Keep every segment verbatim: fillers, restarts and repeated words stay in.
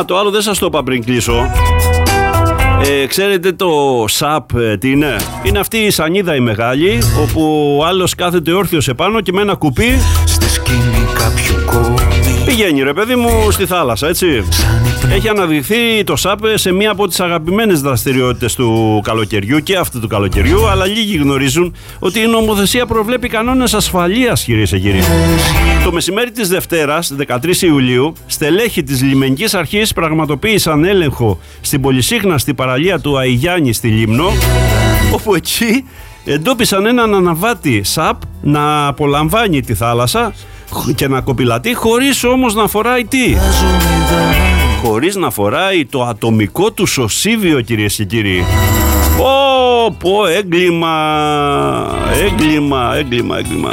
Α, το άλλο δεν σας το είπα πριν κλείσω. Ε, ξέρετε το σαπ ε, τι είναι? Είναι αυτή η σανίδα η μεγάλη, όπου ο άλλος κάθεται όρθιος επάνω και με ένα κουπί στη σκηνή κάποιου κόμι πηγαίνει, ρε παιδί μου, στη θάλασσα, έτσι. Έχει αναδειχθεί το σαπ σε μία από τις αγαπημένες δραστηριότητες του καλοκαιριού και αυτού του καλοκαιριού, αλλά λίγοι γνωρίζουν ότι η νομοθεσία προβλέπει κανόνες ασφαλείας, κυρίες και κύριοι. Το μεσημέρι της Δευτέρας, δεκατρείς Ιουλίου, στελέχη της Λιμενικής Αρχής πραγματοποίησαν έλεγχο στην πολυσύχναστη παραλία του Αϊγιάννη στη Λίμνο, όπου εκεί εντόπισαν έναν αναβάτη σαπ να απολαμβάνει τη θάλασσα και να κοπηλατεί, χωρίς όμως να φοράει τι? Χωρίς να φοράει το ατομικό του σωσίβιο, κυρίες και κύριοι. Πω πω, έγκλημα, έγκλημα, έγκλημα, έγκλημα.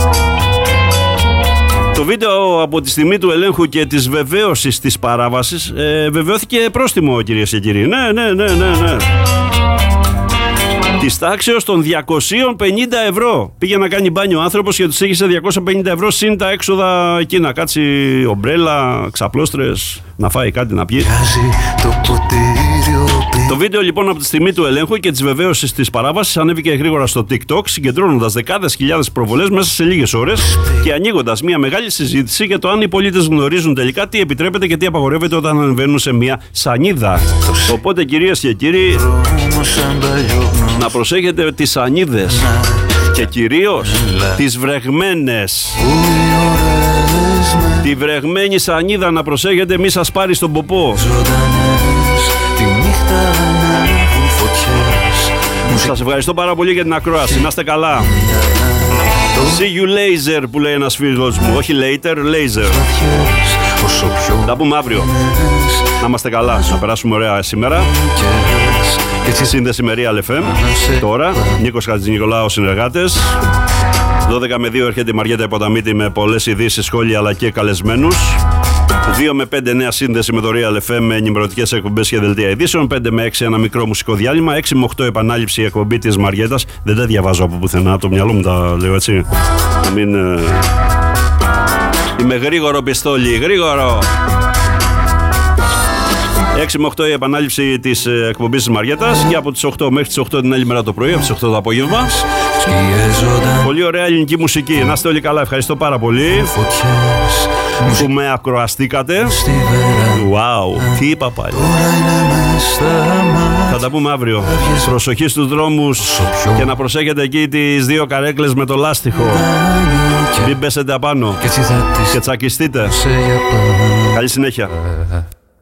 Το βίντεο από τη στιγμή του ελέγχου και της βεβαίωσης της παράβασης ε, βεβαιώθηκε πρόστιμο, κυρίες και κύριοι. Ναι, ναι, ναι, ναι, ναι. Της τάξεως των διακόσια πενήντα ευρώ. Πήγε να κάνει μπάνιο ο άνθρωπος και τους είχε διακόσια πενήντα ευρώ συν τα έξοδα εκεί, να κάτσει ομπρέλα, ξαπλώστρες, να φάει κάτι να πιει. Το βίντεο λοιπόν από τη στιγμή του ελέγχου και της βεβαίωσης της παράβασης ανέβηκε γρήγορα στο TikTok, συγκεντρώνοντας δεκάδες χιλιάδες προβολές μέσα σε λίγες ώρες και ανοίγοντας μια μεγάλη συζήτηση για το αν οι πολίτες γνωρίζουν τελικά τι επιτρέπεται και τι απαγορεύεται όταν ανεβαίνουν σε μια σανίδα. Οπότε, κυρίες και κύριοι, να προσέχετε τις σανίδες και κυρίως τις βρεγμένες. Τη βρεγμένη σανίδα να προσέχετε, μη σας πάρει στον ποπό. Σας ευχαριστώ πάρα πολύ για την ακρόαση. Να είστε καλά. See you laser, που λέει ένας φίλος μου. Όχι later, laser. Τα πούμε αύριο. Να είμαστε καλά, να περάσουμε ωραία σήμερα. Σύνδεση με Real εφ εμ. Τώρα, Νίκος Χατζηνικολάου, συνεργάτες. δώδεκα με δύο έρχεται η Μαριέτα Υποταμίτη με πολλές ειδήσεις, σχόλια αλλά και καλεσμένους. δύο με πέντε νέα σύνδεση με το Real εφ εμ με ενημερωτικές εκπομπές και δελτία ειδήσεων. πέντε με έξι ένα μικρό μουσικό διάλειμμα. έξι με οκτώ επανάληψη η εκπομπή της Μαριέτας. Δεν τα διαβάζω από πουθενά, το μυαλό μου τα λέω έτσι. Να μην. Ε... Είμαι γρήγορο πιστόλι, γρήγορο. έξι με οκτώ η επανάληψη της εκπομπής της Μαριέτας και από τις οκτώ μέχρι τις οκτώ την άλλη μέρα το πρωί, από τις οκτώ το απόγευμα. Πολύ ωραία ελληνική μουσική. Να είστε όλοι καλά, ευχαριστώ πάρα πολύ που με ακροαστήκατε. Wow, τι είπα πάλι. Θα τα πούμε αύριο. Προσοχή στους δρόμους και να προσέχετε εκεί τις δύο καρέκλες με το λάστιχο. Μην πέσετε απάνω και τσακιστείτε. Καλή συνέχεια.